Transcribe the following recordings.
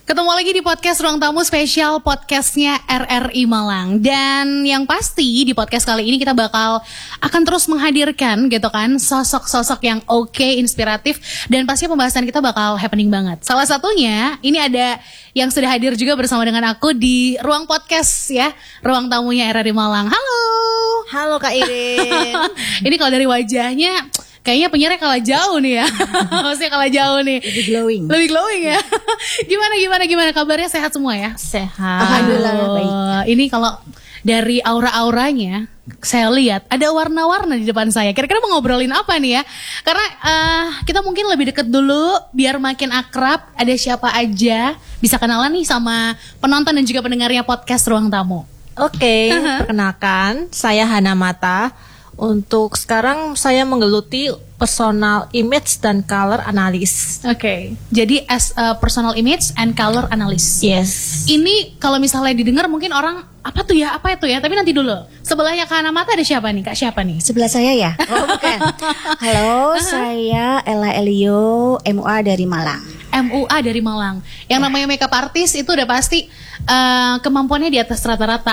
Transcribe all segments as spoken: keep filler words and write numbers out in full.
Ketemu lagi di podcast Ruang Tamu spesial podcastnya R R I Malang. Dan yang pasti di podcast kali ini kita bakal akan terus menghadirkan gitu kan sosok-sosok yang oke, okay, inspiratif. Dan pastinya pembahasan kita bakal happening banget. Salah satunya ini ada yang sudah hadir juga bersama dengan aku di ruang podcast ya, Ruang Tamunya R R I Malang. Halo. Halo Kak Irin. Ini kalau dari wajahnya kayaknya penyiarnya kalah jauh nih ya. Maksudnya kalah jauh nih. Lebih glowing. Lebih glowing ya. Gimana gimana gimana kabarnya, sehat semua ya? Sehat. Alhamdulillah baik. Ini kalau dari aura-auranya saya lihat ada warna-warna di depan saya. Kira-kira mau ngobrolin apa nih ya? Karena uh, kita mungkin lebih deket dulu biar makin akrab. Ada siapa aja, bisa kenalan nih sama penonton dan juga pendengarnya podcast Ruang Tamu. Oke, okay, uh-huh. Perkenalkan, saya Hana Mata. Untuk sekarang saya menggeluti personal image dan color analysis. Oke, okay. Jadi as a personal image and color analyst. Yes. Ini kalau misalnya didengar mungkin orang apa tuh ya, apa itu ya? Tapi nanti dulu. Sebelahnya Kak Hana Mata ada siapa nih? Kak siapa nih? Sebelah saya ya? Oh bukan. Halo, saya Ella Elio, M U A dari Malang. M U A dari Malang. Yang ya. Namanya makeup artist itu udah pasti uh, kemampuannya di atas rata-rata.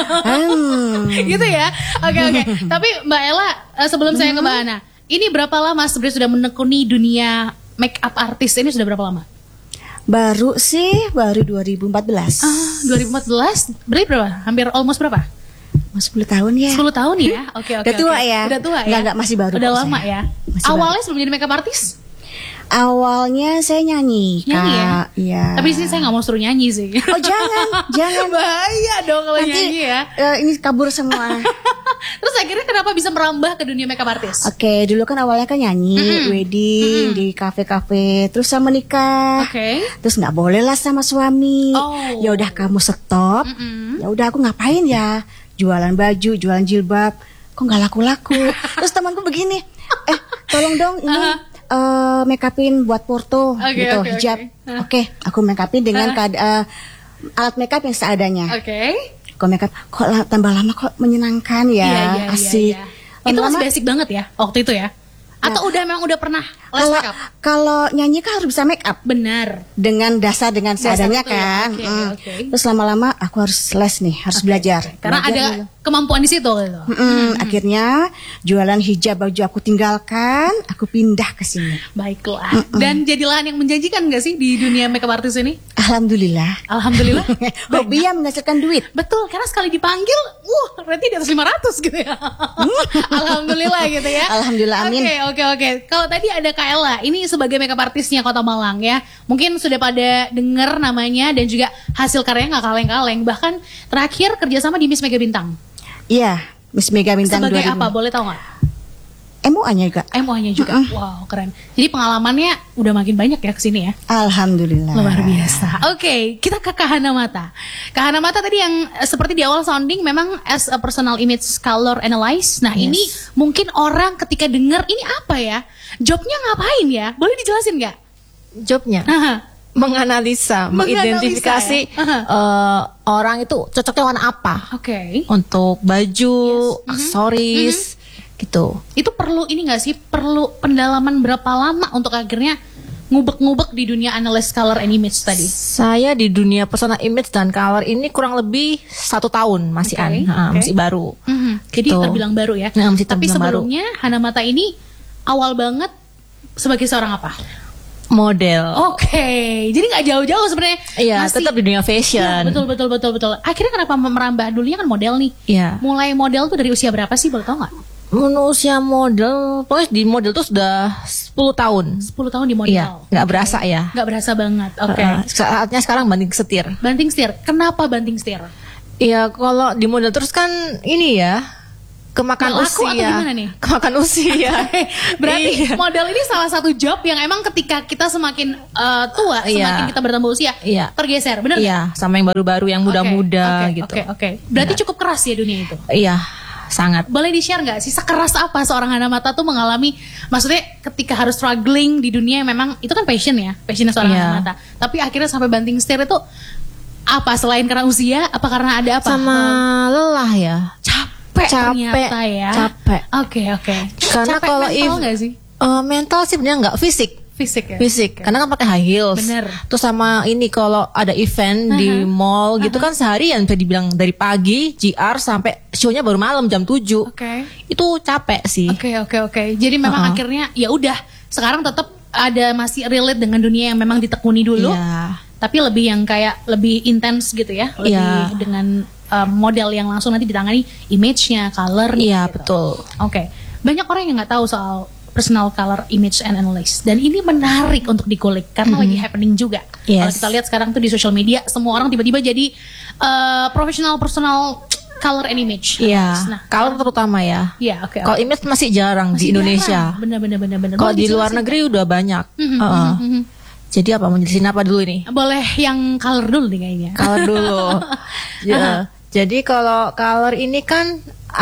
Hmm. Gitu ya. Oke okay, oke. Okay. Tapi Mbak Ella, uh, sebelum hmm. saya ke Mbak Hana, ini berapa lama sebenarnya sudah menekuni dunia makeup artist ini, sudah berapa lama? Baru sih, baru dua ribu empat belas. Ah, dua ribu empat belas? Berarti berapa? Hampir almost berapa? sepuluh tahun ya. sepuluh tahun ya? Oke oke. Udah tua okay. ya? Udah tua ya? Enggak, enggak, masih baru. Udah lama saya. ya? Masih Awalnya baru. sebelum jadi makeup artist? Awalnya saya nyanyi, nyanyi Kak. ya? Iya. Tapi di sini saya nggak mau suruh nyanyi sih. Oh jangan, jangan. Bahaya dong kalau Nanti, nyanyi ya. Uh, ini kabur semua. Terus akhirnya kenapa bisa merambah ke dunia makeup artist? Oke, okay, dulu kan awalnya kan nyanyi, mm-hmm. wedding, mm-hmm. di kafe-kafe, terus sama nikah. Oke. Okay. Terus nggak boleh lah sama suami. Oh. Ya udah kamu stop. Mm-hmm. Ya udah aku ngapain ya? Jualan baju, jualan jilbab. Kok nggak laku-laku? Terus temanku begini, eh tolong dong ini. Uh-huh. Uh, make upin buat porto okay, gitu okay, hijab. Oke, okay. okay, aku make upin dengan uh. uh, alat make up yang seadanya. Oke. Okay. Kok make up kok la- tambah lama kok menyenangkan ya, iya, iya, asik. Iya, iya. Itu masih basic banget ya waktu itu ya? Atau nah, udah memang udah pernah les make up? Kalau nyanyi kan harus bisa make up. Benar. Dengan dasar dengan seadanya kan. Ya. Okay, hmm. okay. Terus lama-lama aku harus les nih, harus okay. belajar. Karena belajar ada dulu. Kemampuan di situ gitu. Hmm, hmm. Akhirnya jualan hijab baju aku tinggalkan, aku pindah ke sini. Baiklah. Hmm, hmm. Dan jadi lahan yang menjanjikan nggak sih di dunia makeup artist ini? Alhamdulillah. Alhamdulillah. Hobi yang menghasilkan duit. Betul, karena sekali dipanggil, wah, berarti di atas lima ratus gitu ya. Alhamdulillah gitu ya. Alhamdulillah, amin. Oke, oke, oke. Kalau tadi ada Kak Ella, ini sebagai makeup artisnya Kota Malang ya. Mungkin sudah pada dengar namanya dan juga hasil karyanya nggak kaleng-kaleng. Bahkan terakhir kerjasama di Miss Mega Bintang. Iya, Miss Mega Bintang. Sebagai dua ribu. apa? Boleh tahu nggak? M U A-nya juga. M U A-nya juga. Mm-hmm. Wow, keren. Jadi pengalamannya udah makin banyak ya kesini ya. Alhamdulillah. Luar biasa. Oke, okay, kita ke Kak Hana Mata. Kak Hana Mata tadi yang seperti di awal sounding memang as a personal image color analyst. Nah, yes. Ini mungkin orang ketika dengar ini apa ya? Jobnya ngapain ya? Boleh dijelasin nggak? Jobnya? Aha. Menganalisa, Menganalisa, mengidentifikasi ya? uh, orang itu cocoknya warna apa. Oke. Okay. Untuk baju, yes. aksesoris. Mm-hmm. Gitu. Itu perlu ini nggak sih? Perlu pendalaman berapa lama untuk akhirnya ngubek-ngubek di dunia analyst color and image tadi? Saya di dunia personal image dan color ini kurang lebih satu tahun masih okay, an, okay. Uh, masih baru. Mm-hmm. Jadi gitu. Terbilang baru ya. Nah, masih tapi sebelumnya baru. Hana Mata ini awal banget sebagai seorang apa? Model. Oke, okay. Jadi nggak jauh-jauh sebenarnya. Iya, tetap di dunia fashion. Ya, betul, betul, betul, betul. Akhirnya kenapa merambah? Dulunya kan model nih. Iya. Mulai model tuh dari usia berapa sih? Boleh tahu nggak? Usia model, pokoknya di model tuh sudah sepuluh tahun. sepuluh tahun di model. Iya, nggak okay. berasa ya. Nggak berasa banget. Oke. Okay. Uh, saatnya sekarang banting setir. Banting setir. Kenapa banting setir? Iya, kalau di model terus kan ini ya. Kemakan nah, usia. Atau gimana nih? Kemakan usia. Berarti iya. model ini salah satu job yang emang ketika kita semakin uh, tua, iya. semakin kita bertambah usia, iya. tergeser, benar? Iya, sama yang baru-baru, yang muda-muda okay. gitu. Oke, okay, oke. Okay. Berarti nah. cukup keras ya dunia itu? Iya, sangat. Boleh di-share nggak sih sekeras apa seorang Hana Mata tuh mengalami? Maksudnya ketika harus struggling di dunia yang memang itu kan passion ya, passionnya seorang iya. Hana Mata. Tapi akhirnya sampai banting setir itu apa? Selain karena usia, apa karena ada apa? Sama oh. lelah ya. Capek. Capek, ya. capek. Oke, okay, oke. Okay. Karena capek kalau mental if, nggak sih? Uh, mental sih sebenarnya nggak, fisik. Fisik ya. Fisik, Okay. karena kan pakai high heels. Bener. Terus sama ini kalau ada event uh-huh. di mall gitu uh-huh. kan seharian bisa dibilang dari pagi G R sampai show-nya baru malam jam tujuh. Oke. Okay. Itu capek sih. Oke okay, oke okay, oke. Okay. Jadi memang uh-huh. akhirnya ya udah sekarang tetap ada masih relate dengan dunia yang memang ditekuni dulu. Yeah. Tapi lebih yang kayak lebih intens gitu ya, lebih yeah. dengan um, model yang langsung nanti ditangani image-nya, color-nya. Iya yeah, gitu. betul. Oke, okay. Banyak orang yang nggak tahu soal personal color image and analysis dan ini menarik untuk dikulik karena mm-hmm. lagi happening juga. Yes. Kalau kita lihat sekarang tuh di social media semua orang tiba-tiba jadi uh, profesional personal color and image. Iya. Nah, color terutama ya. Iya, oke. Okay, kalau okay. image masih jarang masih di Indonesia. Bener-bener bener-bener. Kalau di luar negeri udah banyak. Mm-hmm, uh-uh. mm-hmm. Jadi apa mau jelasin apa dulu ini? Boleh yang color dulu nih kayaknya. Color dulu. Ya. Uh-huh. Jadi kalau color ini kan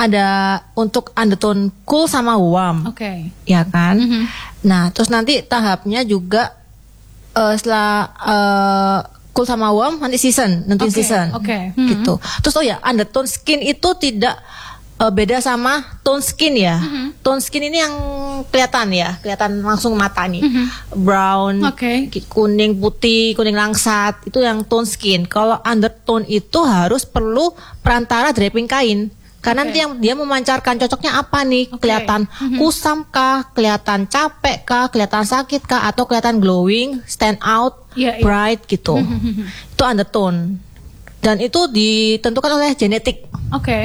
ada untuk undertone cool sama warm. Oke. Okay. Ya kan? Mm-hmm. Nah, terus nanti tahapnya juga uh, setelah uh, cool sama warm nanti season, nanti okay. season. Oke. Okay. Mm-hmm. Gitu. Terus oh ya, undertone skin itu tidak uh, beda sama tone skin ya. Mm-hmm. Tone skin ini yang kelihatan ya, kelihatan langsung mata nih. Mm-hmm. Brown, okay. kuning, putih, kuning langsat, itu yang tone skin. Kalau undertone itu harus perlu perantara draping kain. Karena okay. nanti yang dia memancarkan cocoknya apa nih? Okay. Kelihatan mm-hmm. kusam kah, kelihatan capek kah, kelihatan sakit kah, atau kelihatan glowing, stand out, yeah, bright yeah. gitu. Mm-hmm. Itu undertone. Dan itu ditentukan oleh genetik. Oke. Okay.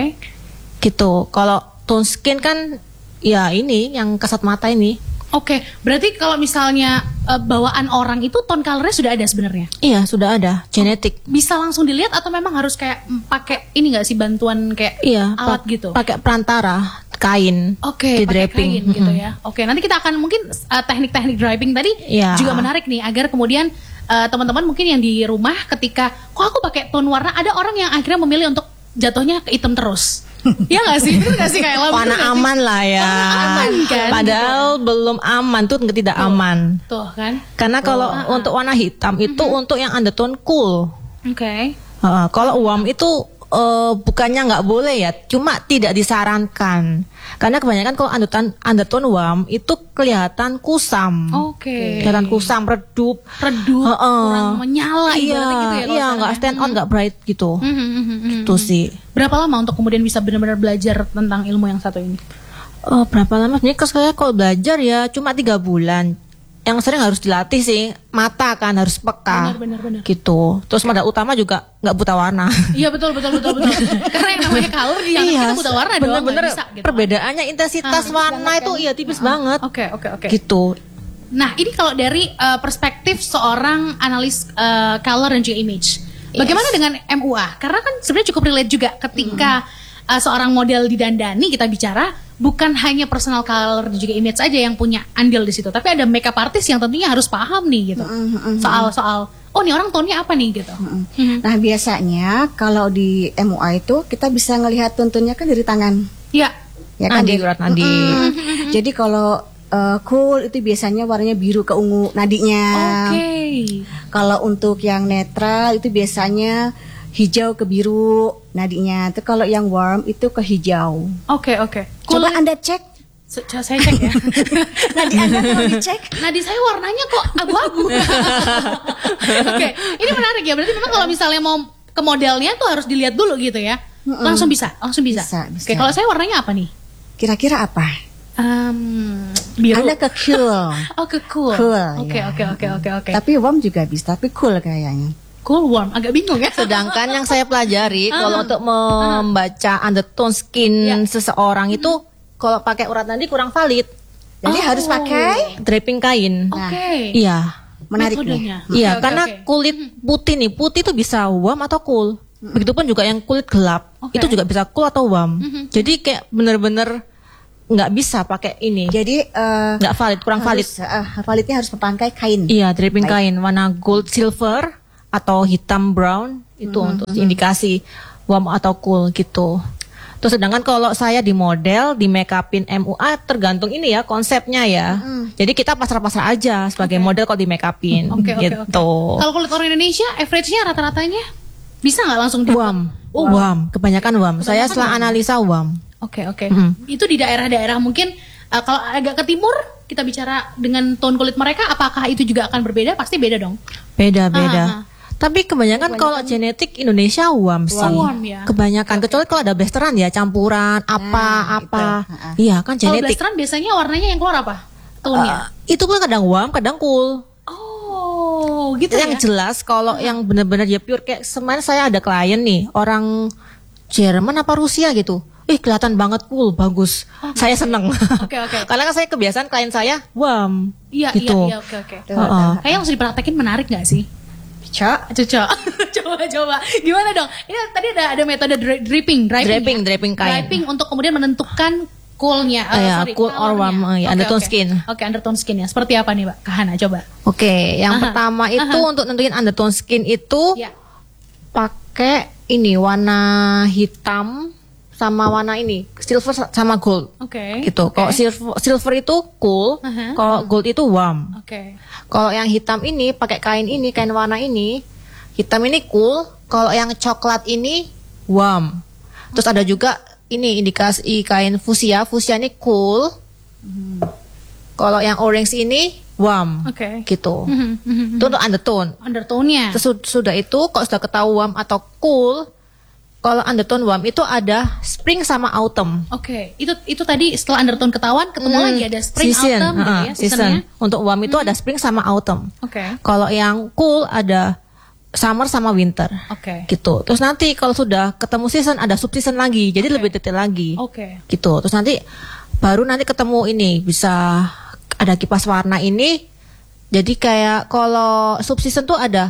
Gitu. Kalau tone skin kan ya ini yang kasat mata ini. Oke, okay. Berarti kalau misalnya uh, bawaan orang itu tone colornya sudah ada sebenarnya? Iya, sudah ada, genetik. Bisa langsung dilihat atau memang harus kayak pakai ini nggak sih bantuan kayak iya, alat pa- gitu? Pakai perantara kain. Oke, okay, pakai kain mm-hmm. gitu ya. Oke, okay, nanti kita akan mungkin uh, teknik-teknik draping tadi yeah. juga menarik nih agar kemudian uh, teman-teman mungkin yang di rumah ketika kok aku pakai tone warna, ada orang yang akhirnya memilih untuk jatuhnya ke hitam terus. Ya nggak sih, itu nggak sih kayak lampu warna aman lah ya. Warna aman kan. Padahal gitu. Belum aman tuh tidak tuh, aman. Tuh kan. Karena tuh. Kalau uh-uh. untuk warna hitam itu uh-huh. untuk yang undertone cool. Oke. Okay. Uh, kalau warm itu uh, bukannya nggak boleh ya, cuma tidak disarankan. Karena kebanyakan kalau undertone, undertone warm itu kelihatan kusam. Oke. Okay. Kelihatan kusam, redup, redup, uh-uh. kurang menyala iya, ibaratnya gitu ya. Iya, nggak stand out, nggak hmm. bright gitu. Hmm, hmm, hmm, hmm. Itu sih. Berapa lama untuk kemudian bisa benar-benar belajar tentang ilmu yang satu ini? Oh, berapa lama? Sebenarnya saya kalau belajar ya cuma tiga bulan. Yang sering harus dilatih sih mata kan, harus peka. Benar, benar, benar. Gitu. Terus modal utama juga nggak buta warna. Iya betul betul betul betul. Karena yang namanya color yang iya, kita buta warna doang. Bener-bener bisa, gitu. Perbedaannya intensitas ah, warna itu kan? Iya tipis ah, banget. Oke okay, oke okay, oke. Okay. Gitu. Nah ini kalau dari uh, perspektif seorang analis uh, color dan juga image, yes. Bagaimana dengan M U A? Karena kan sebenarnya cukup relate juga ketika hmm. uh, seorang model didandani kita bicara. Bukan hanya personal color dan juga image aja yang punya andil di situ, tapi ada makeup artist yang tentunya harus paham nih gitu mm-hmm. soal soal oh nih orang tone-nya apa nih gitu. Mm-hmm. Mm-hmm. Nah biasanya kalau di M U A itu kita bisa ngelihat tuntunnya kan dari tangan. Iya. Ya kan nadi, urat nadi. Mm-hmm. Jadi kalau uh, cool itu biasanya warnanya biru ke ungu nadinya. Oke. Okay. Kalau untuk yang netral itu biasanya hijau ke biru nadinya. Itu kalau yang warm itu ke hijau. Oke okay, oke. Okay. Coba Anda cek. Coba saya cek ya. Nadi Anda mau dicek. Nadi saya warnanya kok abu-abu. Oke, okay. Ini menarik ya. Berarti memang kalau misalnya mau ke modelnya tuh harus dilihat dulu gitu ya. Mm-mm. Langsung bisa, langsung bisa. Bisa, bisa. Oke, kalau saya warnanya apa nih? Kira-kira apa? Um, biru. Anda ke cool. Oh ke cool. Cool. Oke oke oke oke oke. Tapi warm juga bisa, tapi cool kayaknya. Cool warm, agak bingung ya. Sedangkan yang saya pelajari uh, kalau untuk membaca uh, undertone skin yeah. seseorang itu hmm. kalau pakai urat nadi kurang valid. Jadi oh. harus pakai draping kain. Oke. Okay. Iya. Menarik nih. Iya, okay, karena okay. kulit putih nih, putih itu bisa warm atau cool. Hmm. Begitupun juga yang kulit gelap, okay. itu juga bisa cool atau warm. Hmm. Jadi kayak bener-bener nggak bisa pakai ini. Jadi uh, nggak valid, kurang harus, valid. Uh, validnya harus memakai kain. Iya, draping kain warna gold silver atau hitam brown itu mm-hmm. untuk indikasi warm atau cool gitu. Terus sedangkan kalau saya di model di make upin M U A tergantung ini ya konsepnya ya. Mm. Jadi kita pasrah-pasrah aja sebagai okay. model kalau di make upin okay, gitu. Okay, okay. Kalau kulit orang Indonesia average-nya rata-ratanya bisa nggak langsung dapat? Warm. Oh, warm. Kebanyakan warm. Kebanyakan saya setelah warm. Analisa warm. Oke okay, oke. Okay. Mm-hmm. Itu di daerah-daerah mungkin uh, kalau agak ke timur kita bicara dengan tone kulit mereka, apakah itu juga akan berbeda? Pasti beda dong. Beda-beda. Ah, ah. Tapi kebanyakan, kebanyakan kalau genetik Indonesia warm sih. Warm, ya? Kebanyakan, okay. Kecuali kalau ada blasteran ya, campuran apa-apa. Nah, iya kan genetik. Kalau blasteran biasanya warnanya yang keluar apa? Tone-nya? Uh, itu kan kadang warm, kadang cool. Oh, gitu yang ya? Yang jelas kalau uh. yang benar-benar ya pure, kayak semain saya ada klien nih, orang Jerman apa Rusia gitu. Ih, kelihatan banget cool, bagus. Okay. Saya seneng. Oke, okay, oke. Okay. Karena kan saya kebiasaan klien saya warm. Iya, gitu. iya, iya, oke, oke. Kayak yang harus dipraktekin menarik gak sih? Cocok, cocok. coba, coba. Gimana dong? Ini tadi ada ada metode dripping, driving, draping, ya? draping kain. Draping untuk kemudian menentukan coolnya, uh, uh, ya, sorry, cool or warm, uh, ya, okay, undertone okay. skin. Oke, okay, undertone skin ya. Seperti apa nih, Mbak Kahana? Coba. Oke, okay, yang aha, pertama itu aha. Untuk nentuin undertone skin itu ya. Pakai ini warna hitam sama warna ini silver sama gold. Oke. Okay, gitu. Okay. Kalau silver, silver itu cool, uh-huh. Kalau gold itu warm. Oke. Okay. Kalau yang hitam ini pakai kain ini, kain warna ini, hitam ini cool. Kalau yang coklat ini warm. Terus ada juga ini indikasi kain fuchsia, fuchsia ini cool. Hmm. Kalau yang orange ini warm. Oke. Okay. Gitu. Mm-hmm. Itu untuk undertone. Undertone-nya. Terus sudah itu kalau sudah ketahui warm atau cool, kalau undertone warm itu ada spring sama autumn. Oke, okay. itu itu tadi setelah undertone ketahuan ketemu hmm, lagi ada spring season, autumn uh, gitu ya season. Untuk warm itu hmm. ada spring sama autumn. Oke. Okay. Kalau yang cool ada summer sama winter. Oke. Okay. Gitu. Terus nanti kalau sudah ketemu season ada sub season lagi. Jadi okay. lebih detail lagi. Oke. Okay. Gitu. Terus nanti baru nanti ketemu ini bisa ada kipas warna ini. Jadi kayak kalau sub season tuh ada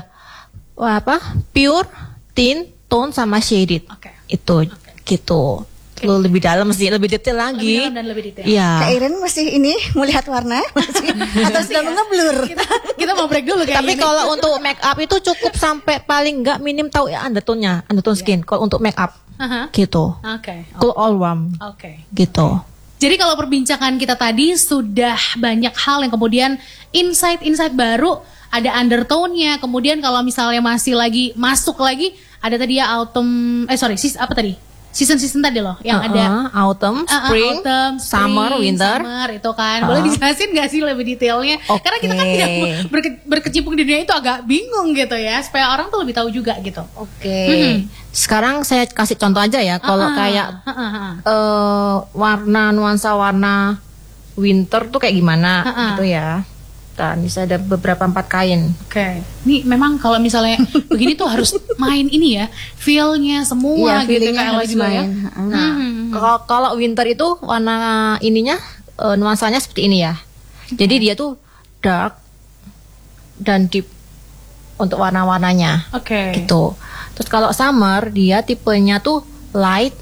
apa? Pure, tint, tone sama shaded. Oke. Okay. Itu okay. Gitu. Okay. Lu lebih dalam sih, lebih detail lagi. Lebih dalam dan lebih detail. Iya. Kak Iren masih ini melihat warna masih atau sudah ngeblur. Kita, kita mau break dulu kayak Tapi ini. kalau untuk make up itu cukup sampai paling enggak minim tahu ya undertone-nya, undertone skin. Yeah. Kalau untuk make up. Uh-huh. Gitu. Oke. Okay. Cool all warm. Oke. Okay. Gitu. Jadi kalau perbincangan kita tadi sudah banyak hal yang kemudian insight-insight baru, ada undertone-nya, kemudian kalau misalnya masih lagi masuk lagi ada tadi ya autumn eh sorry, sis apa tadi? Season-season tadi loh yang uh-uh, ada autumn, spring, uh, uh, autumn, spring, summer, winter. Summer itu kan. Uh. Boleh dijelasin gak sih lebih detailnya? Okay. Karena kita kan tidak berke- berkecimpung di dunia itu agak bingung gitu ya, supaya orang tuh lebih tahu juga gitu. Oke. Okay. Mm-hmm. Sekarang saya kasih contoh aja ya, kalau uh-uh. kayak uh-uh. Uh, warna nuansa warna winter tuh kayak gimana uh-uh. gitu ya. Nah, bisa ada beberapa empat kain. Oke, okay. Ini memang kalau misalnya begini tuh harus main ini ya, feel-nya semua iya, gitu kayak harus juga main. Ya. Nah, hmm. kalau kalau winter itu warna ininya uh, nuansanya seperti ini ya. Okay. Jadi dia tuh dark dan deep untuk warna-warnanya. Oke. Okay. Gitu. Terus kalau summer dia tipenya tuh light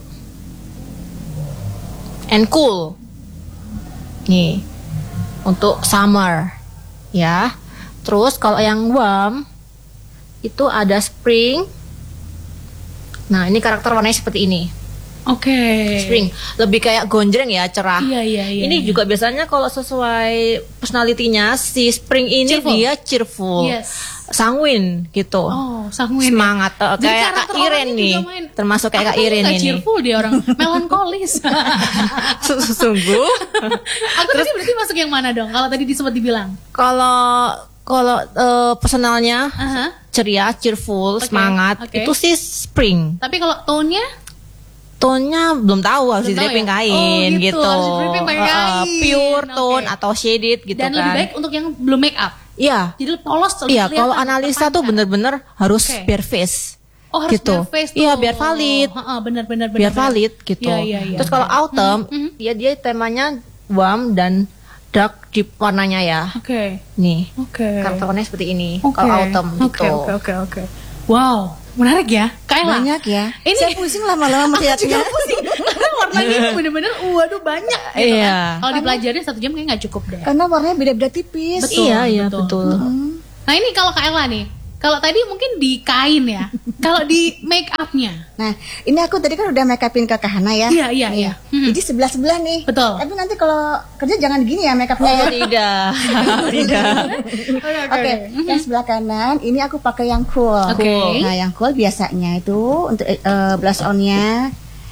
and cool. Nih. Untuk summer. Ya, terus kalau yang warm itu ada spring. Nah, ini karakter warnanya seperti ini. Oke. Okay. Spring, lebih kayak gonjreng ya, cerah. Iya iya iya. Ini iya. juga biasanya kalau sesuai personality-nya si spring ini cheerful. Dia cheerful, yes. sanguin gitu. Oh, sanguin. Semangat ya? Kayak Kak Iren nih, termasuk kayak Kak Iren ini. Cheerful dia orang melankolis. Sungguh. Aku tadi berarti masuk yang mana dong? Kalau tadi disebut dibilang. Kalau kalau uh, personalnya uh-huh. ceria, cheerful, okay. semangat, okay. itu sih spring. Tapi kalau tone-nya? Tone-nya belum tahu, harus di draping ya? kain oh, gitu. gitu. Harus di draping pakai kain. Uh, pure tone okay. atau shaded gitu dan kan. Dan lebih baik untuk yang belum make up. Iya. Jadi polos. Iya, kalau analisa tuh bener-bener harus okay. bare face. Oh, harus gitu. bare face tuh. Iya, biar valid. Oh, benar-benar biar valid gitu. Ya, ya, ya. Terus kalau autumn, mm-hmm. dia dia temanya warm dan dark deep warnanya ya. Oke. Okay. Nih. Oke. Okay. Karakter warnanya seperti ini. Okay. Kalau autumn okay, gitu. Oke, okay, oke, okay, oke. Okay. Wow, menarik ya. Kaila. Banyak ya. Ini saya pusing lama-lama melihatnya. pusing. Karena warnanya bener-bener waduh banyak gitu iya. kan. Kalau dipelajarin satu jam kayaknya nggak cukup deh. Karena warnanya beda-beda tipis. Betul, iya, iya, betul. betul. Hmm. Nah, ini kalau Kak Ella nih. Kalau tadi mungkin di kain ya. Kalau di make up-nya. Nah, ini aku tadi kan udah make upin ke Kak Hana ya. Iya, iya, iya. Hmm. Jadi sebelah-sebelah nih. Betul. Tapi nanti kalau kerja jangan gini ya make up-nya. Oh, tidak. Tidak. Oke, okay, okay. mm-hmm. Yang sebelah kanan ini aku pakai yang cool. Okay. Nah, yang cool biasanya itu untuk uh, blush on-nya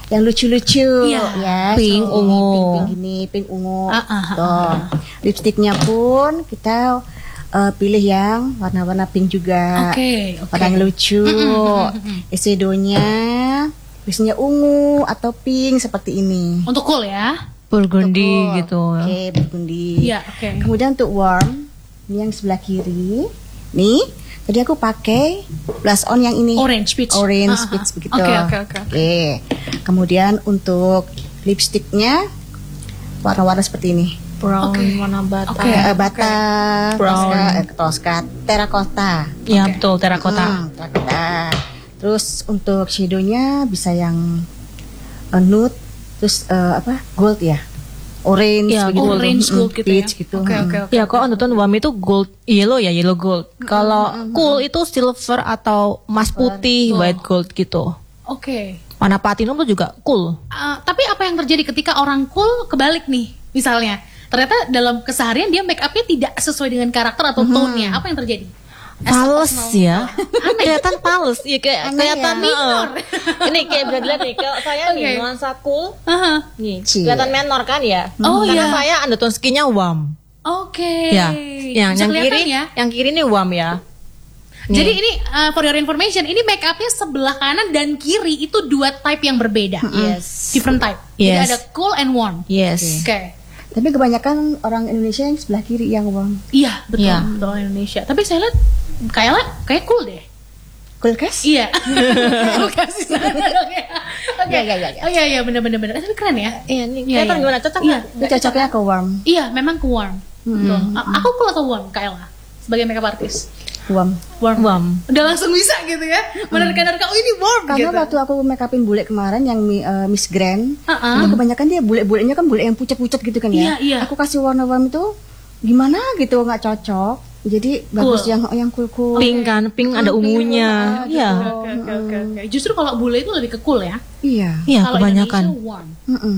yang lucu-lucu Iya. ya, Pink, seperti ungu. pink, pink gini, pink ungu. Ah, ah, ah, Tuh. Lipstiknya pun kita uh, pilih yang warna-warna pink juga. Oke, oke. Warna yang lucu. Eyeshadow-nya biasanya ungu atau pink seperti ini. Untuk cool ya. Burgundy Betul. gitu. Oke, burgundy. Iya, oke. Kemudian untuk warm, ini yang sebelah kiri. Nih, tadi aku pakai blush on yang ini. Orange peach. Orange Ah, ah, peach ah. begitu. Oke, oke, oke. Oke. Kemudian untuk lipstiknya warna-warna seperti ini. Brown Oke. warna bata. Oke. Eh, bata, Brown. Tosca, eh, Tosca, terracotta. Ya Oke. betul, terakota. Hmm, terracotta. Terus untuk shadownya bisa yang uh, nude, terus uh, apa gold ya, orange, Ya, begitu. orange Mm-mm, gold gitu ya. peach gitu. Oke, Mm. oke, oke. Ya, kalau undertone warm itu gold, yellow ya, yellow gold. Kalau cool itu silver atau emas putih, Betul. white gold gitu. Oke. Warna platinum tuh juga cool. Uh, tapi apa yang terjadi ketika orang cool kebalik nih, misalnya ternyata dalam keseharian dia make upnya tidak sesuai dengan karakter atau tone-nya, apa yang terjadi? As a Pales personal- ya, kelihatan pales, ya kayak Aneh kelihatan ya? minor. Ini kayak bisa dilihat nih, kalau saya Oke. nih nuansa cool, Aha. nih Cie. kelihatan menor kan ya. Oh, Karena iya. saya undertone skinnya warm. Oke. Ya, yang Bisa yang kelihatan kiri, ya. yang kiri nih warm ya. Nih. Jadi ini uh, for your information, ini make upnya sebelah kanan dan kiri itu dua type yang berbeda. Yes. Different type. Yes. Jadi ada cool and warm. Yes. Oke. Tapi kebanyakan orang Indonesia yang sebelah kiri yang warm. Iya, betul. Iya. Betul Indonesia. Tapi saya lihat kayaknya kayak cool deh. Cool guys? Iya. Aku kasih sana dong ya. Oke. Iya, iya, iya, iya. Oh iya iya benar benar benar. Eh, tapi keren ya. Iya, nih Iya, kelihatan iya. gimana? Cocok Iya. nggak? Itu cocoknya ke warm. Iya, memang ke warm. Betul. A- Aku cool atau warm, Kayla? Sebagai makeup artist. Warm. Warm. Warm. Udah langsung bisa gitu ya. Menerka-nerka, oh ini warm Karena gitu. waktu aku make upin bule kemarin yang mi- uh, Miss Grand, Uh-uh. itu kebanyakan dia bule-bulenya kan bule yang pucat-pucat gitu kan Iya, ya. iya. Aku kasih warna warm itu gimana gitu nggak cocok. Jadi bagus Cool. yang yang cool-cool. Pink kan, pink ada Pink, ungunya. ah, Iya. Oke, oke, oke, oke. Justru kalau bule itu lebih ke cool ya. Iya. Iya, Kalau kebanyakan. Indonesia warm. Mm-mm.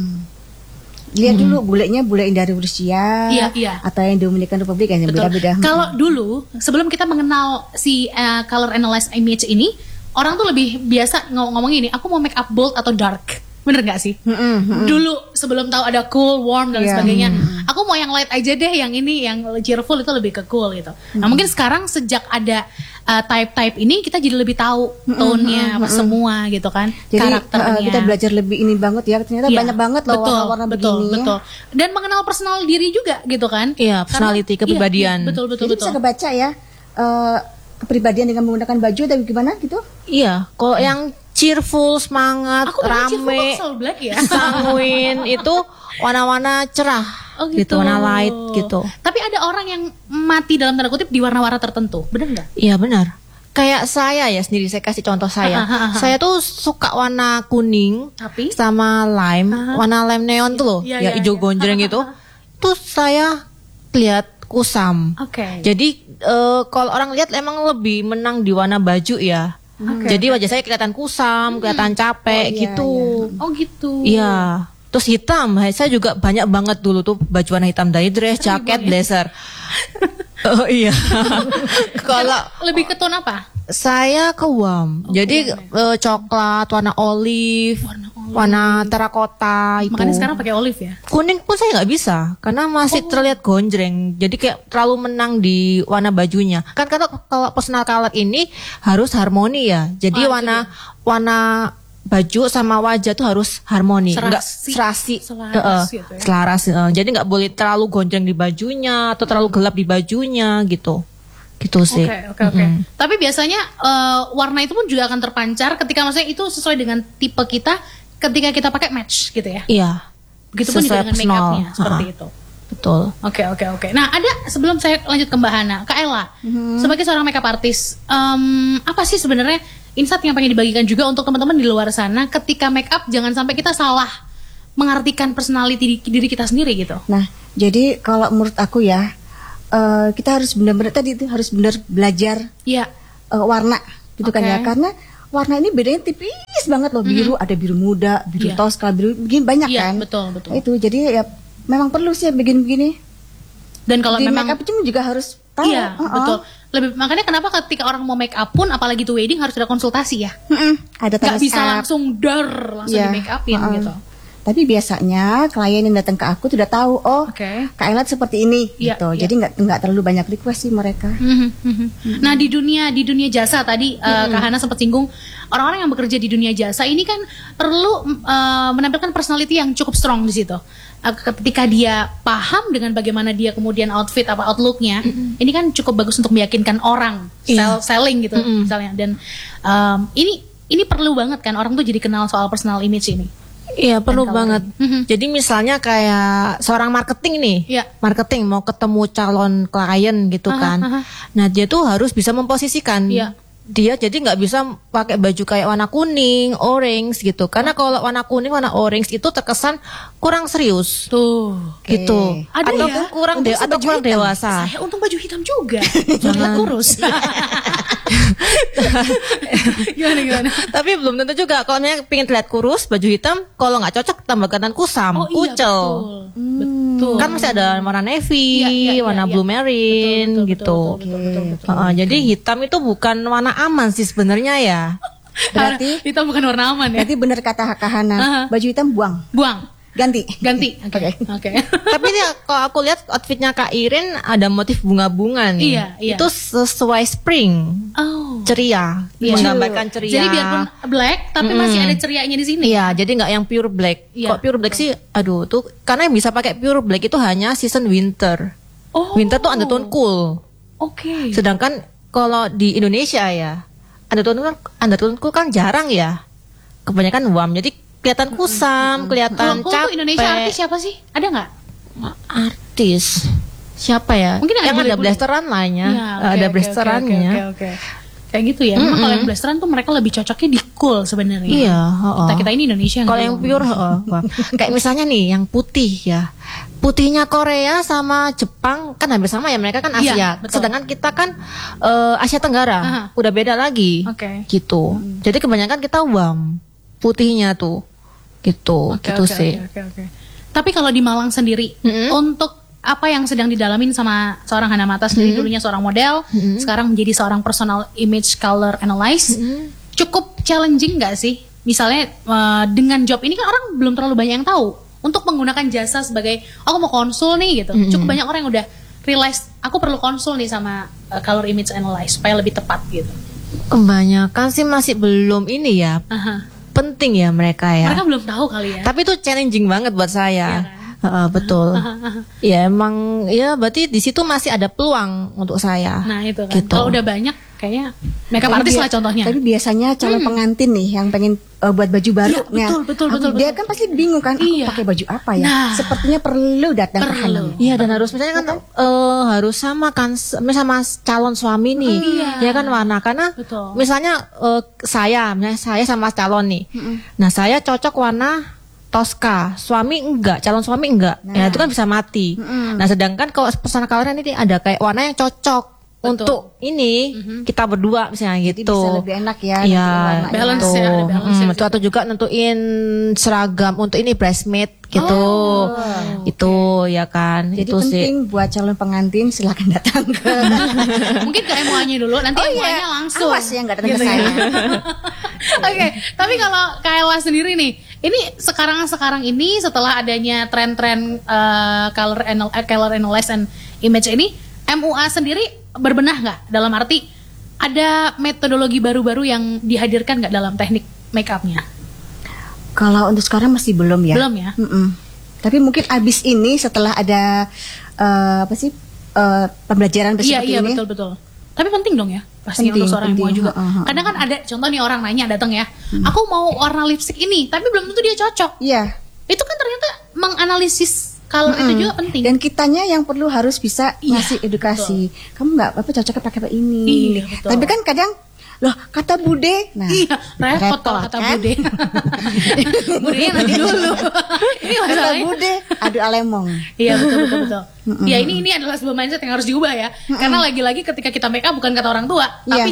Lihat dulu bulenya bule yang dari Rusia Iya, iya. atau yang Dominican Republic yang Betul. beda-beda. Kalau dulu sebelum kita mengenal si uh, color analyze image ini, orang tuh lebih biasa ngom- ngomong ini, aku mau make up bold atau dark. Bener gak sih? Mm-mm. Dulu sebelum tahu ada cool, warm dan Iya. sebagainya, aku mau yang light aja deh, yang ini yang cheerful itu lebih ke cool gitu. Nah mungkin sekarang sejak ada uh, type-type ini kita jadi lebih tahu tone-nya apa semua gitu kan, Jadi karakternya. uh, kita belajar lebih ini banget ya. Ternyata Iya, banyak banget loh betul, warna-warna betul, begini. betul. Dan mengenal personal diri juga gitu kan? Iya, personality, Karena- kepribadian. Iya, betul, betul, Jadi betul. bisa kebaca ya uh, kepribadian dengan menggunakan baju atau gimana gitu. Iya, kalau yang cheerful, semangat, Aku bilang cheerful rame, kok selalu black ya. sanguin itu warna-warna cerah. Oh gitu. warna light gitu. Tapi ada orang yang mati dalam tanda kutip di warna-warna tertentu, bener nggak? Iya benar. Kayak saya ya sendiri, saya kasih contoh saya. Saya tuh suka warna kuning Tapi sama lime, warna lime neon tuh loh, Iya, ya iya, hijau iya. gonjreng gitu. Terus saya lihat kusam. Oke. Jadi eh, kalau orang lihat emang lebih menang di warna baju ya. Oke, Jadi wajah saya kelihatan kusam, kelihatan capek Oh, iya, gitu. Oh gitu. Iya. Terus hitam, saya juga banyak banget dulu tuh baju warna hitam dari dress, jaket, blazer. Oh iya. Kalau Lebih ke tone apa? saya ke warm, jadi eh, coklat, warna olive, Warna olive. warna terakota itu. Makanya sekarang pakai olive ya. Kuning pun saya nggak bisa, karena masih terlihat gonjreng. Jadi kayak terlalu menang di warna bajunya. Kan kalau kalau personal color ini harus harmoni ya. Jadi Ah, itu warna warna baju sama wajah tuh harus harmoni, nggak Serasi. serasi, Selaras Heeh, gitu ya. selaras. Heeh. Jadi nggak boleh terlalu gonjreng di bajunya atau terlalu gelap di bajunya gitu, gitu sih. Oke, oke, oke. Tapi biasanya eh, warna itu pun juga akan terpancar ketika maksudnya itu sesuai dengan tipe kita ketika kita pakai match gitu ya. Iya, Begitupun juga Sesuai dengan make personal. upnya seperti Ha-ha. itu. betul. Oke oke oke. Nah ada sebelum saya lanjut ke Mbak Hana, Kak Ella, sebagai seorang makeup artist, em, apa sih sebenarnya insight yang pengen dibagikan juga untuk teman-teman di luar sana ketika make up jangan sampai kita salah mengartikan personality di- diri kita sendiri gitu. Nah, jadi kalau menurut aku ya, eh, kita harus benar-benar tadi itu harus benar belajar Iya. eh, warna gitu kan Oke. ya, karena warna ini bedanya tipis banget loh, biru ada biru muda, biru Iya. toska, biru begini banyak Iya, kan. betul, betul. Nah, itu jadi ya memang perlu sih begini-begini. Dan kalau Di memang make up itu juga harus tahu. iya Uh-uh. betul. Lebih, makanya kenapa ketika orang mau make up pun, apalagi tuh wedding harus ada konsultasi ya. Mm-mm, ada Gak bisa up. langsung dar langsung Yeah. di make upin Uh-uh. gitu. Tapi biasanya klien yang datang ke aku sudah tahu, oh, Oke. Kak Ella seperti ini, Iya, gitu. iya. Jadi nggak nggak terlalu banyak request sih mereka. Mhm, mhm. Nah di dunia di dunia jasa tadi uh, Kak Hana sempat singgung orang-orang yang bekerja di dunia jasa ini kan perlu uh, menampilkan personality yang cukup strong di situ. Uh, ketika dia paham dengan bagaimana dia kemudian outfit apa outlooknya, ini kan cukup bagus untuk meyakinkan orang sell, selling gitu misalnya. Dan um, ini ini perlu banget kan orang tuh jadi kenal soal personal image ini. Iya perlu coloring. banget. Mhm. Jadi misalnya kayak seorang marketing nih, Iya. marketing mau ketemu calon klien gitu Aha, kan. aha. Nah dia tuh harus bisa memposisikan. Iya. Dia jadi nggak bisa pakai baju kayak warna kuning, orange gitu. Karena kalau warna kuning, warna orange itu terkesan kurang serius. Tuh. Gitu. Ada atau ya? kurang Untuk de- atau sebaju kurang hitam. dewasa. Saya untung baju hitam juga. Jangan kurus. Gimana gimana? Tapi belum tentu juga. Kalau misalnya pengen terlihat kurus, baju hitam, kalau nggak cocok tambah kelihatan kusam, Oh iya kucel. betul. Betul. Kan masih ada warna navy, Iya, iya, iya, warna iya. blue marine Betul, betul, gitu. betul, betul, betul, betul, betul. Heeh, jadi hitam itu bukan warna aman sih sebenarnya ya. Berarti- hitam bukan warna aman ya. Berarti benar kata Kak Hana, Aha. baju hitam buang, Buang, ganti. ganti. Oke. Oke. Oke. Tapi dia kalau aku lihat outfitnya Kak Irin ada motif bunga-bunga nih. Iya, iya. Itu sesuai spring, Oh. ceria, Iya. menggambarkan ceria. Jadi biarpun black tapi masih ada cerianya di sini. Iya, jadi nggak yang pure black. Iya, Kok pure black sih, aduh tuh karena yang bisa pakai pure black itu hanya season winter. Oh. Winter tuh undertone cool. Oke. Sedangkan kalau di Indonesia ya, undertone kan undertone cool kan jarang ya. Kebanyakan warm. Jadi kelihatan kusam, kelihatan Kalau capek. tuh Indonesia artis siapa sih? Ada nggak? Artis. Siapa ya? Mungkin yang yang ada bule-bule. blasteran lainnya. Iya, oke, ada oke, blasterannya. Oke, oke, oke. Kayak gitu ya. Memang kalau yang blasteran tuh mereka lebih cocoknya di cool sebenarnya. Iya, heeh. Kita kita ini Indonesia. Kalau nggak yang mau. pure, heeh, wah. Kayak misalnya nih, yang putih ya, putihnya Korea sama Jepang kan hampir sama ya, mereka kan Asia. Iya, betul. Sedangkan kita kan eh, Asia Tenggara, Aha. udah beda lagi, Oke. gitu. Jadi kebanyakan kita warm putihnya tuh, gitu, Oke, gitu oke, sih. oke, oke, oke. Tapi kalau di Malang sendiri, Mm-mm. untuk apa yang sedang didalamin sama seorang Hana Mata sendiri, dulunya seorang model, sekarang menjadi seorang personal image color analyst, cukup challenging nggak sih? Misalnya eh, dengan job ini kan orang belum terlalu banyak yang tahu untuk menggunakan jasa sebagai, oh, aku mau konsul nih gitu. Cukup banyak orang yang udah realize aku perlu konsul nih sama eh, color image analyst supaya lebih tepat gitu. Kebanyakan sih masih belum ini ya, Aha. penting ya mereka ya. Mereka belum tahu kali ya. Tapi itu challenging banget buat saya. Iya kan? Heeh, betul. Ya emang ya berarti di situ masih ada peluang untuk saya. Nah itu kan. Gitu. Kalau udah banyak kayaknya makeup Tapi artist bia- lah contohnya. Tapi biasanya calon pengantin nih yang pengen uh, buat baju baru. Iya, betul, Nah, betul, aku- betul, Dia betul. kan pasti bingung kan, aku Iya. pakai baju apa ya? Nah. Sepertinya perlu datang ke Perlu. Hanam. Iya dan harus misalnya kan eh, harus sama kan s- misalnya sama calon suami nih, Iya. ya kan warna karena Betul. misalnya eh, saya, misalnya saya sama calon nih, nah saya cocok warna Tosca, suami enggak, calon suami enggak, ya itu kan bisa mati. Nah sedangkan kalau personal color ini ada kayak warna yang cocok untuk ini kita berdua misalnya Jadi gitu. bisa lebih enak ya. Iya, nentuin warnanya. Balance gitu. ya, ada balance Mm, ya. itu atau juga nentuin seragam untuk ini bridesmaid gitu, itu ya kan, Jadi itu sih. penting buat calon pengantin silakan datang ke. Mungkin ke M U A-nya dulu, nanti Oh M U A-nya iya, langsung. awas ya nggak datang ke Gitu ya. saya. Oke, tapi kalau Kayla sendiri nih, ini sekarang-sekarang ini setelah adanya tren-tren eh, color anal eh, color analysis and image ini, M U A sendiri berbenah nggak? Dalam arti ada metodologi baru-baru yang dihadirkan nggak dalam teknik make up-nya? Kalau untuk sekarang masih belum ya. Belum ya? Mm-mm. Tapi mungkin abis ini setelah ada eh, apa sih eh, pembelajaran Iya seperti iya ini. betul betul. Tapi penting dong ya, pastinya Penting, untuk seorang M U A penting. juga. Ha, ha, ha. Kadang kan ada contoh nih orang nanya datang ya, aku mau warna lipstick ini, tapi belum tentu dia cocok. Iya. Itu kan ternyata menganalisis color itu juga penting. Dan kitanya yang perlu harus bisa Iya, ngasih edukasi. Kamu nggak apa cocoknya pakai apa ini. Iya, betul. Tapi kan kadang loh kata bude. Nah, Iya, repot kalau kata kan? bude. Budenya nanti dulu. Ini Kata masalahnya. bude, adu alemong. Iya betul betul betul. Ya ini ini adalah sebuah mindset yang harus diubah ya. Karena lagi-lagi ketika kita make up bukan kata orang tua, tapi Iya, betul. cocok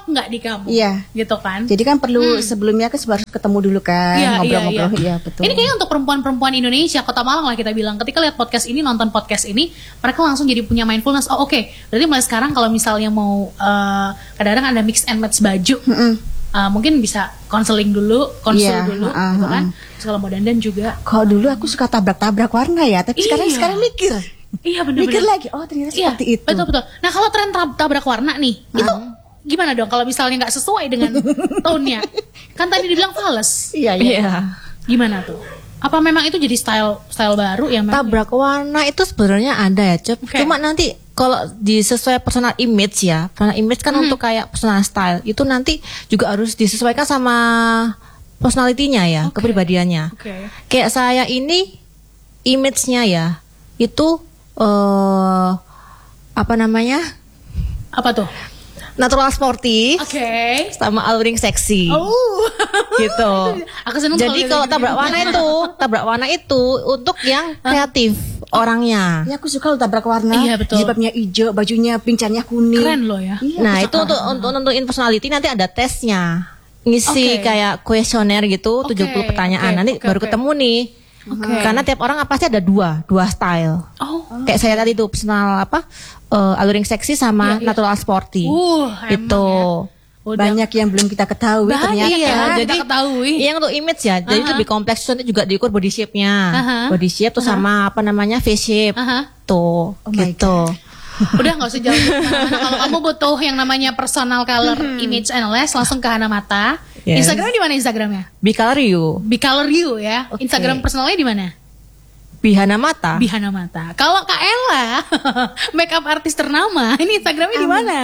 cocok nggak di kamu? Iya. Gitu kan? Jadi kan perlu Hmm. sebelumnya kan harus ketemu dulu kan, Iya, ngobrol-ngobrol. iya, iya. Iya, betul. Ini kayaknya untuk perempuan-perempuan Indonesia, Kota Malang lah kita bilang, ketika lihat podcast ini, nonton podcast ini, mereka langsung jadi punya mindfulness. Oh oke, okay. Berarti mulai sekarang kalau misalnya mau uh, kadang-kadang ada mix and match baju, Mm-mm. uh, mungkin bisa konseling dulu, konsul Iya, dulu, uh, gitu kan? uh. Terus kalau mau dandan juga. Kalau dulu aku suka tabrak-tabrak warna ya, tapi sekarang Iya. sekarang mikir. Iya benar-benar. Mikir lagi, oh ternyata Iya, seperti itu. betul-betul. Nah kalau tren tab- tabrak warna nih, itu gimana dong kalau misalnya nggak sesuai dengan tone-nya? Kan tadi dibilang fals. Iya, iya. Iya. Gimana tuh? Apa memang itu jadi style style baru yang memang- Tabrak warna itu sebenarnya ada ya, Cep. Oke. Cuma nanti kalau disesuai personal image ya, personal image kan Hmm. untuk kayak personal style itu nanti juga harus disesuaikan sama personalitinya ya, Oke. kepribadiannya. Oke. Kayak saya ini image-nya ya itu eh apa namanya? Apa tuh? Natural sporty Oke. sama alluring seksi. Oh. Gitu. Aku seneng Jadi kalau tabrak warna itu, tabrak warna itu untuk yang kreatif orangnya. Ya aku suka lo tabrak warna, Iya, betul. jilbabnya hijau, bajunya pincannya kuning. Keren loh ya. Iya, Nah aku itu suka. untuk untuk nentuin personality nanti ada tesnya, ngisi Oke. kayak kuesioner gitu, Oke, tujuh puluh pertanyaan. oke, Nanti oke, baru oke. ketemu nih. Oke. Karena tiap orang pasti ada dua, dua style. Oh. Kayak saya tadi tuh personal apa, eh, alluring seksi sama Iya, iya. natural sporty. Uh, Itu. Udah. Banyak yang belum kita ketahui Banyak ternyata. ya. Iya, kita jadi ketahui. yang untuk image ya, jadi Aha. lebih kompleks nanti juga diukur body shape-nya, Aha. body shape tuh sama apa namanya face shape, Aha. tuh, Oh my gitu. Udah nggak usah jauh kemana-mana. Kalau kamu butuh yang namanya personal color image analyst, langsung ke Hana Mata. Yes. Instagramnya di mana Instagramnya? Bicolor you, Bicolor You ya. Oke. Instagram personalnya di mana? Bihana Mata. Bihana Mata. Kalau Kak Ella, makeup artis ternama, ini Instagramnya di mana?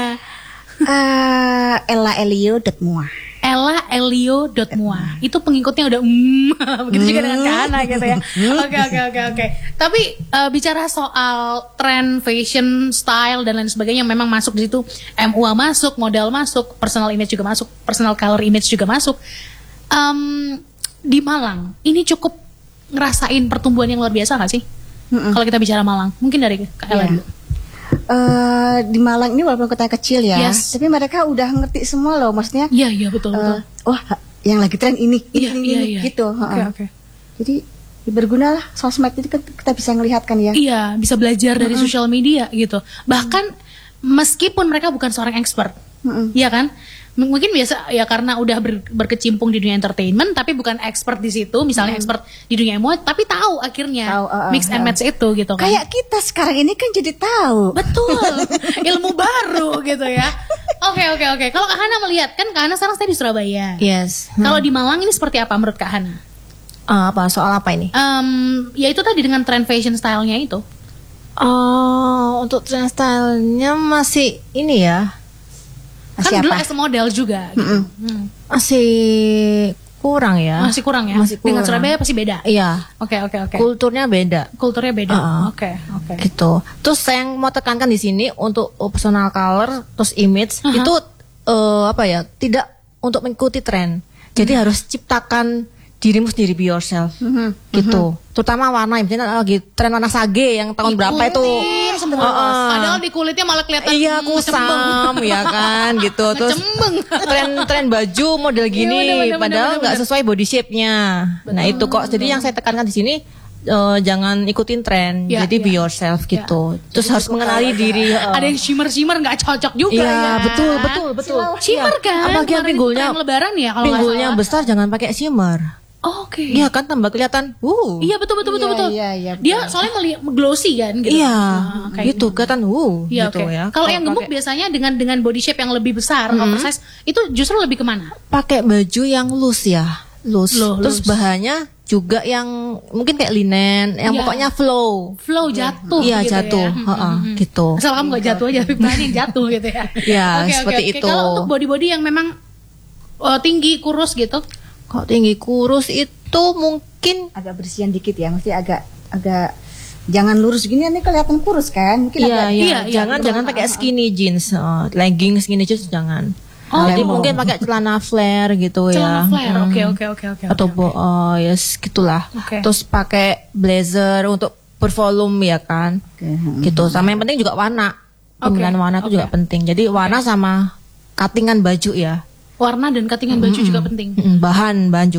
Eh, ella elio dot mua. ella elio dot mua. Itu pengikutnya udah mm, begitu juga dengan Kak Hana gitu ya. Oke oke oke oke. Tapi eh, bicara soal tren fashion, style dan lain sebagainya memang masuk di situ. M U A masuk, model masuk, personal image juga masuk, personal color image juga masuk. Em, di Malang ini cukup ngerasain pertumbuhan yang luar biasa nggak sih? Mm-mm. Kalau kita bicara Malang, mungkin dari Kak Ella Iya. dulu. Eh, di Malang ini walaupun kota kecil ya, Yes. tapi mereka udah ngerti semua loh, maksudnya. Iya iya betul betul. eh, wah, yang lagi tren ini, ini, Iya, ini, iya, ini, iya. gitu. Oke heeh. oke. Jadi ya berguna lah sosmed itu kan kita bisa ngelihat kan ya. Iya, bisa belajar dari sosial media gitu. Bahkan meskipun mereka bukan seorang expert, Mm-mm. iya kan? M- Mungkin biasa ya karena udah ber- berkecimpung di dunia entertainment, tapi bukan expert di situ. Misalnya expert di dunia emo, tapi tahu akhirnya Tahu, uh, uh, mix and uh. match itu gitu kan? Kayak kita sekarang ini kan jadi tahu. Betul, ilmu baru gitu ya. Oke oke oke. Kalau Kak Hana melihat kan Kak Hana sekarang stay di Surabaya. Yes. Kalau di Malang ini seperti apa menurut Kak Hana? Eh, apa soal apa ini? Em, ya itu tadi dengan trend fashion stylenya itu. Oh, untuk trend stylenya masih ini ya, Kan Masih dulu apa? as a model juga gitu. Mm-mm. Hmm. masih kurang ya. Masih kurang ya? Masih Dengan kurang. Surabaya pasti beda. Iya. Oke oke oke. Kulturnya beda. Kulturnya beda. Uh-uh. Oke oke. Gitu. Terus saya yang mau tekankan di sini untuk personal color terus image Aha. itu eh, apa ya? Tidak untuk mengikuti tren. Jadi harus ciptakan dirimu sendiri, be yourself. Mhm. Gitu. Terutama warna, misalnya lagi tren warna sage yang tahun berapa itu. Ikutin semua. Uh-uh. Padahal di kulitnya malah kelihatan Iya, ngecembeng. kusam ya kan gitu. Terus Ngecembeng. tren-tren baju model Iya, gini bener, bener, padahal bener, nggak bener. sesuai body shape-nya. Nah, itu kok. Jadi yang saya tekankan di sini eh, jangan ikutin tren. Ya, Jadi ya. be yourself gitu. Terus harus mengenali diri. eh. Ada yang shimmer-shimmer nggak cocok juga Iya, ya. betul, betul, betul. Shimmer Iya. kan. Apalagi yang kemarin pinggulnya tren lebaran ya kalau nggak pinggulnya salah. besar jangan pakai shimmer. Oh, Oke. Iya kan tambah kelihatan. Uh. Iya betul betul betul Iya, betul. iya, iya, Dia betul. soalnya meli- glossy kan gitu. Iya, Ah, kayak gitu kelihatan uh Iya gitu oke. ya. Kalau yang gemuk pakai- biasanya dengan dengan body shape yang lebih besar, Mm-hmm. oversize, itu justru lebih kemana? pakai baju yang loose ya, loose. Loh, Terus loose. bahannya juga yang mungkin kayak linen, yang Iya. pokoknya flow. Flow jatuh Iya, gitu jatuh, ya. Hmm, heeh, hmm, hmm. gitu. Asal kamu gak jatuh aja, tapi bahan yang jatuh gitu ya. Iya, Oke, oke, seperti oke. itu. Kalau untuk body-body yang memang uh, tinggi, kurus gitu. Kok tinggi kurus itu mungkin Agak bersihan dikit ya, mesti agak agak jangan lurus gini ini kelihatan kurus kan? Mungkin iya, agak iya, iya, iya, jangan betul. jangan pakai skinny jeans, eh, legging skinny jeans jangan. Oh. Jadi mungkin pakai celana flare gitu Celana ya. flare. Hmm. Oke, oke, oke, oke. Atau oke, bo- oh, yes, gitulah. Oke. Terus pakai blazer untuk bervolume ya kan. Oke, hmm. Gitu. Sama yang penting juga warna. Pemilihan Oke, warna itu oke. juga penting. Jadi warna sama cuttingan baju ya. Warna dan cuttingan baju Mm-mm. juga penting. Mm-mm, bahan bahan